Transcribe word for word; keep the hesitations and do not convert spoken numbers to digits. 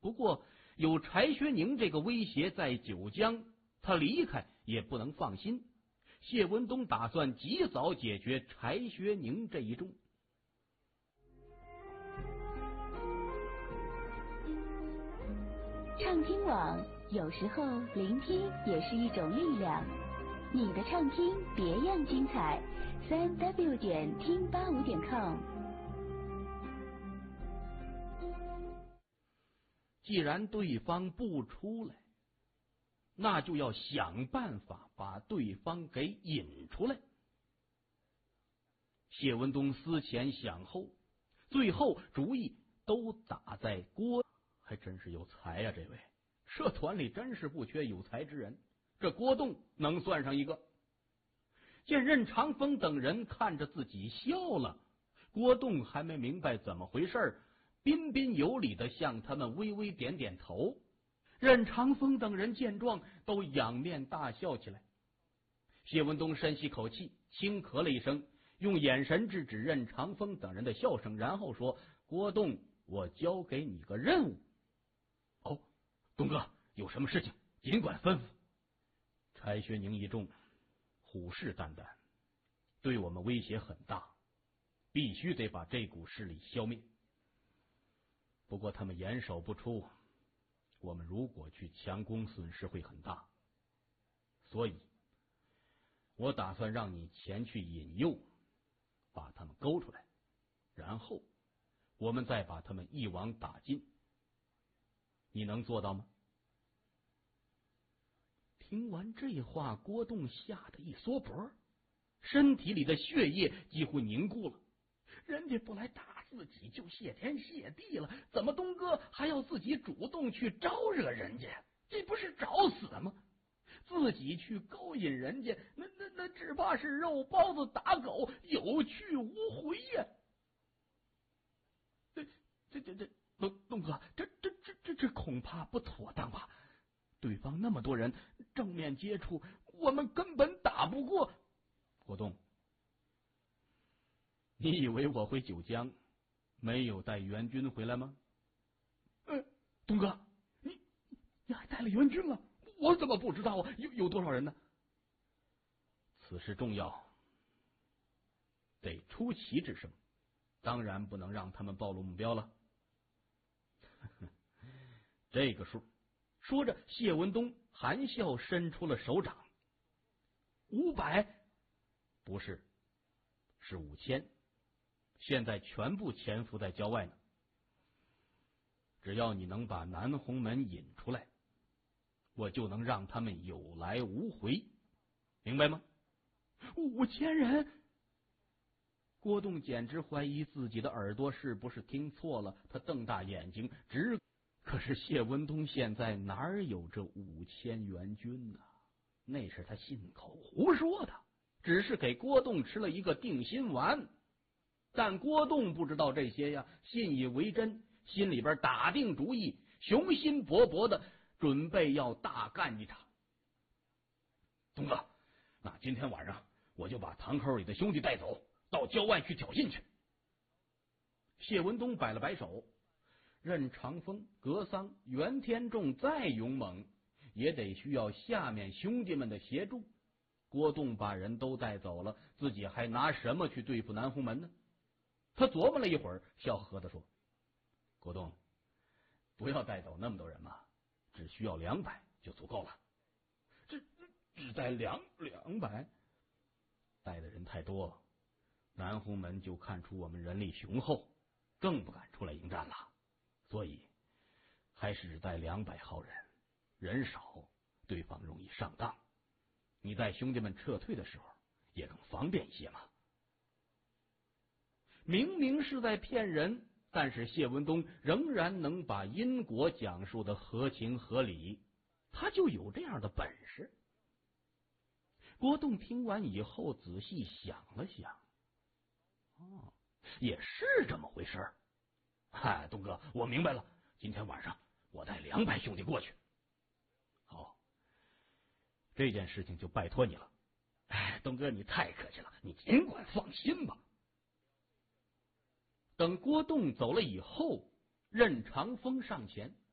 不过有柴学宁这个威胁在九江，他离开也不能放心。谢文东打算及早解决柴学宁这一重。 畅听网，有时候聆听也是一种力量。你的畅听别样精彩，三 w 点听八五点 com。 既然对方不出来，那就要想办法把对方给引出来。谢文东思前想后，最后主意都打在郭，还真是有才呀、啊！这位社团里真是不缺有才之人，这郭栋能算上一个。见任长风等人看着自己笑了，郭栋还没明白怎么回事，彬彬有礼的向他们微微点点头。任长风等人见状都仰面大笑起来。谢文东深吸口气，轻咳了一声，用眼神制止任长风等人的笑声，然后说：郭栋，我交给你个任务。哦，东哥，有什么事情尽管吩咐。柴学宁一众虎视眈眈，对我们威胁很大，必须得把这股势力消灭。不过他们严守不出，我们如果去强攻，损失会很大，所以我打算让你前去引诱，把他们勾出来，然后我们再把他们一网打尽。你能做到吗？听完这话，郭栋吓得一缩脖，身体里的血液几乎凝固了。人家不来打自己就谢天谢地了，怎么东哥还要自己主动去招惹人家？这不是找死吗？自己去勾引人家，那那那只怕是肉包子打狗，有去无回呀！这这这这东东哥，这这这这这恐怕不妥当吧？对方那么多人，正面接触，我们根本打不过。郭栋，你以为我回九江没有带援军回来吗？呃，东哥，你你还带了援军了？我怎么不知道啊？有有多少人呢？此事重要，得出奇制胜，当然不能让他们暴露目标了。这个数。说着，谢文东含笑伸出了手掌。五百？不是，是五千。现在全部潜伏在郊外呢。只要你能把南红门引出来，我就能让他们有来无回，明白吗？五千人？郭栋简直怀疑自己的耳朵是不是听错了，他瞪大眼睛直。可是谢文东现在哪有这五千援军呢？那是他信口胡说的，只是给郭栋吃了一个定心丸。但郭栋不知道这些呀，信以为真，心里边打定主意，雄心勃勃的准备要大干一场。东哥，那今天晚上我就把堂口里的兄弟带走，到郊外去挑衅去。谢文东摆了摆手。任长风、格桑、袁天仲再勇猛，也得需要下面兄弟们的协助。郭栋把人都带走了，自己还拿什么去对付南红门呢？他琢磨了一会儿，笑呵呵的说：郭栋，不要带走那么多人嘛，只需要两百就足够了。这只带两两百？带的人太多，南红门就看出我们人力雄厚，更不敢出来迎战了。所以还是只带两百号人，人少，对方容易上当。你带兄弟们撤退的时候也更方便一些嘛。明明是在骗人，但是谢文东仍然能把因果讲述的合情合理，他就有这样的本事。郭栋听完以后仔细想了想，哦，也是这么回事儿。嗨，东哥，我明白了。今天晚上我带两百兄弟过去。好，这件事情就拜托你了。哎，东哥，你太客气了，你尽管放心吧。等郭栋走了以后，任长风上前